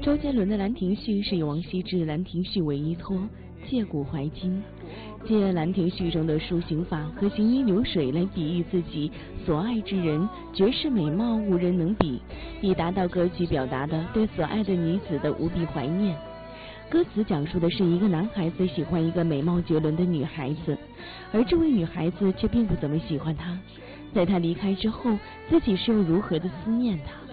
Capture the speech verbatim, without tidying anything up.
周杰伦的《兰亭序》是以王羲之的《兰亭序》为依托，借古怀今，借《兰亭序》中的抒行法和行云流水来比喻自己所爱之人绝世美貌无人能比，以达到歌曲表达的对所爱的女子的无比怀念。歌词讲述的是一个男孩子喜欢一个美貌绝伦的女孩子，而这位女孩子却并不怎么喜欢他，在他离开之后，自己是又如何的思念他。